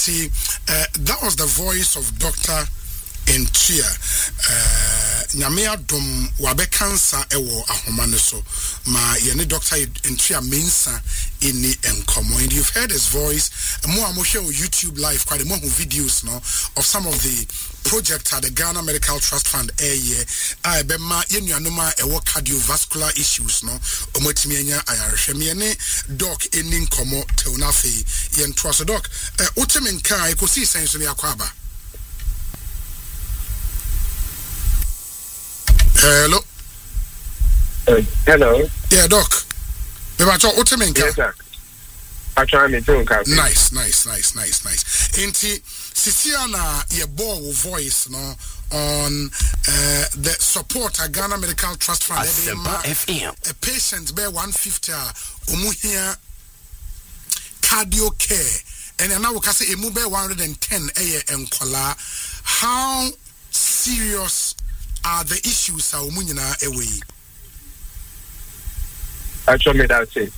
That was the voice of Dr. Ntria. Nyamea dom wabe cancer ewo ahomane so. Ma yene Dr. Ntria mensa ini enkomo. And you've heard his voice. Mo amoshe on YouTube live quite more videos no of some of the projects at the Ghana Medical Trust Fund year. I be ma yenu anoma ewo cardiovascular issues no. Omotimi enya ayareshe me ne doc eni enkomo te una fe yen to so doc. Utemenka I ko see sense ni akwaba. Hello. Hello. Yeah, doc. Maybe I talk Utemenka. Yes, sir. I try me too. Nice. Inti Sisiana ye ball voice no on the support at Ghana Medical Trust Fund. FM. A patient bear 150 umuhia cardio care and now we can say emu bear 110 enkola. How serious are the issues umunyina away? Actually, that's it.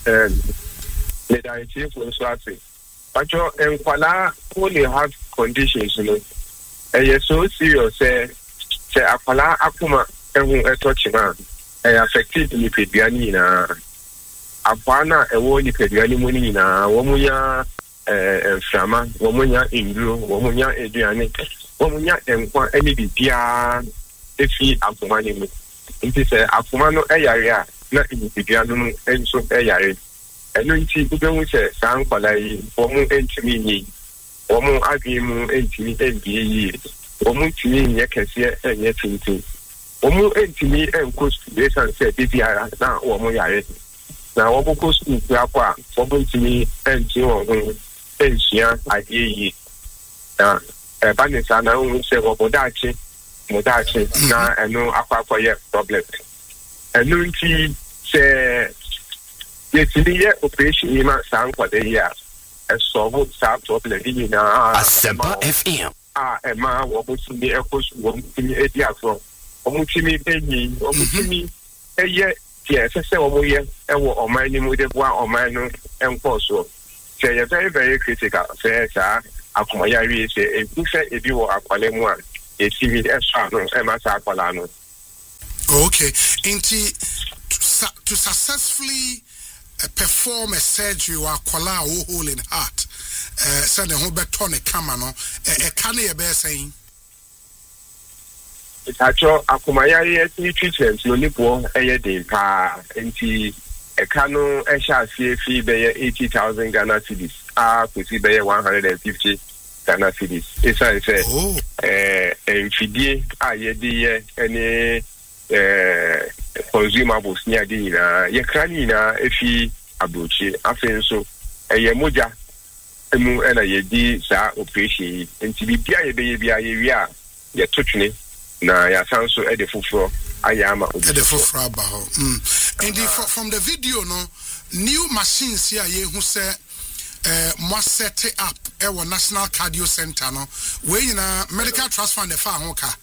But your enkwala only have conditions, you know. And you're so serious, say akwala akuma touching affected the pedianina. Apana a woni pediani munina, womuya frama, womuya indru, womuya ediani, womuya enkwa any bia if he akumani. It is a akumano area, not in pedianum and so area. And you see, we don't say, San Palai, Woman Entimi, Woman Agimu, Entimi, NBE, Woman to me, Yakasia, and Yatinti. Woman Entimi and Coast, yes, and said, this year, now, Woman Yare. Now, Woman Coast in Papa, Woman to me, and Jim, and Shia, I hear ye. Now, a Banisana won't say, Modachi, now, I know Aqua problem. And you see, yes, the operation in my sound for the year. And so, what sound of the living Asempa FM. Emma, what was in the airports, one thing a year from Omutimi, Omutimi, a year, yes, I say, or my name with the one or mine and also. Say a very, very critical, says, Akumayari, if you say if you are Qualem, a TV extra, Emma Sapalano. Okay, to successfully perform a surgery or kwala hole in heart send a whole betone camera no can you be saying it's actual akumaya treatment no nipo dey pa enti e kanu e sha fee be 80,000 Ghana cedis kwesi be 150 Ghana cedis esa say enfidie ayede any consumables near the Yakrani efi abuchi afen so moja emu na yedi sa operation enti bibia ye ye totwene na ya sanso e de foforo ayama e de foforo aba ho and from the video no new machines here ye hu say mo set up e wo National Cardio Center no we na Medical Trust Fund e fa ho ka.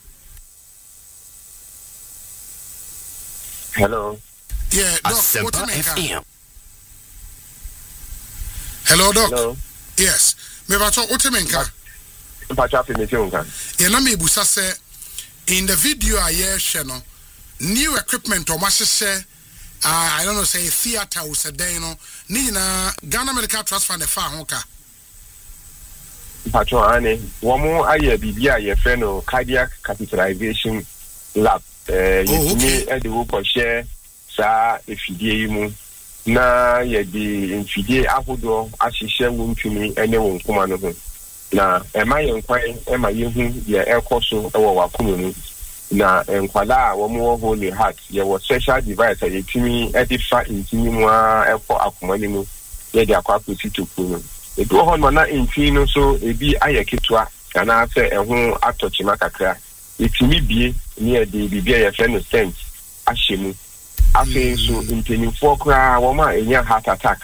Hello. Yeah, Doc. Asempa FM. Hello, Doc. Hello. Yes. Me ba talk Utemenka. Yeah, na me busa say in the video I share no new equipment or share I don't know say theater or say no ni na Ghana Medical Trust Fund e fa ho ka. Pacho ane womo aye bibia ye fe no cardiac catheterization lab. Yetimi e de wo ko share sa efidie mu na ye di efidie ahodo ahihye wo ntumi ene wo nkoma no ho na ema ye nkwan ema ye hu ye ekoso e wo wakoma mu na enkwala wo mo holy heart ye wo special device yetimi e de fa ntimi mu a ekọ akoma ni mu ye de akwa posito ku no e do ho na ntimi no so ebi aye ketwa kana se eho atochima kakra etimi bie ni e de bibia ye fe no stent ahyemu afi so ntenifo kra wo ma enya heart attack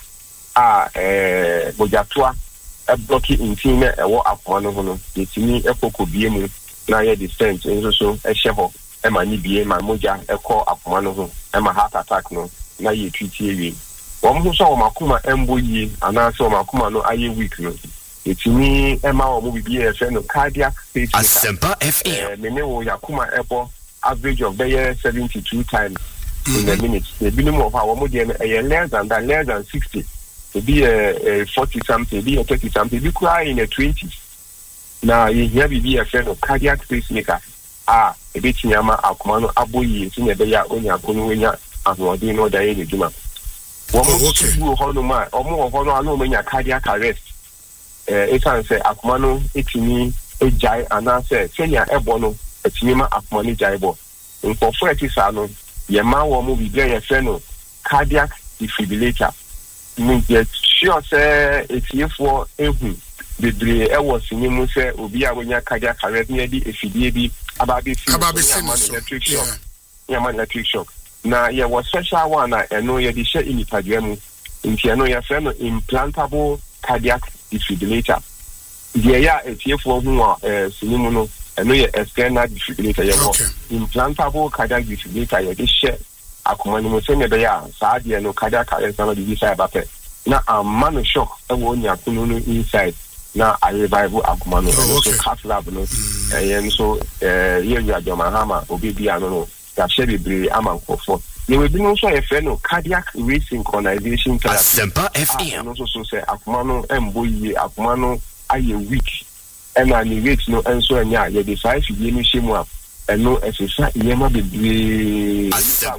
bojatoa e block intine e wo akoma no ho no etimi ekoko bie mu na ye the stent enso so e hye e ma ni bie ma moja ekọ akoma no ho e ma heart attack no na ye twiti ewie wo mo so wo makoma embo yi ana so wo makoma no aye weak no etini ema wo mo bibi e fe no cardiac pacemaker. Asempa FM. Me ne wo yakuma ebo average of 72 times in a minute. The minimum of our modern less than 60. To be a 40 something, be a 30 something, be cry in a 20s. Now you hear be a friend of cardiac pacemaker. A bit nyama akumano aboyi in a beya onya konunya and what do know that any juma. One more honoma or more honor no mania cardiac arrest. It can say akumano etini a jai and answer Kenya ebono a cinema akumani jaibo. In for 40 sano, Yama will move a friend of cardiac defibrillator. Sure say it's here for the day I was in Muse, Ubia when your cardiac arrest near the FDB about this electric shock. Yaman electric shock. Now, there was special one, I know you share in the Padiamu, in Tiano, your friend implantable cardiac defibrillator. Yeah, it's here for whom Sinimuno, I know your external defibrillator, implantable cardiac defibrillator, you share. Akumani museme beya saadi no cardiac arrest na di side bape na amano shock e wo nya kununu inside na a revive akumano so cath lab no yen so ye nya Mahama obi bia no ya share bebre amankofo ne we bi no so e fe no cardiac resynchronization therapy Asempa FM no so say akumano embo yi akumano aye weak and ani rate no enso anya ye dey 5 ye ni shemu a eno esesa yema bebre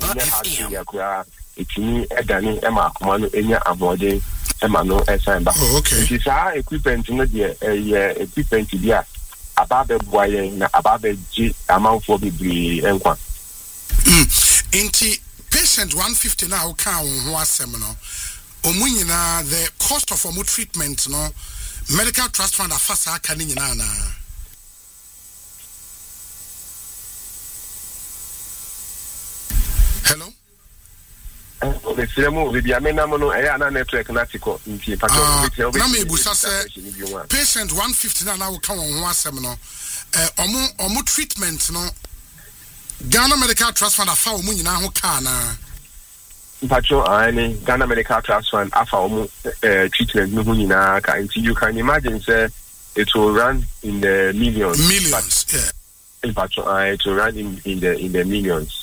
etini edani ema akomano enya abode ema no esan ba it sa equipment no de equipment dia ababe boye na ababe ji amanfo bebre enkwa inti patient 150 now kan ho asem no omunyina the cost of omu treatment no medical trust fund afasa aka ni nyina na. Hello? The Siremo will be a menamono, a network natiko in the patient 150 now come on one seminar. Omu treatment no Ghana Medical Trust Fund afa omu nyina ho kana. Pacho ani Ghana Medical Trust Fund afa omu treatment no nyina ka until you can imagine say it will run in the millions. Millions, yeah. Pacho it will run in the millions.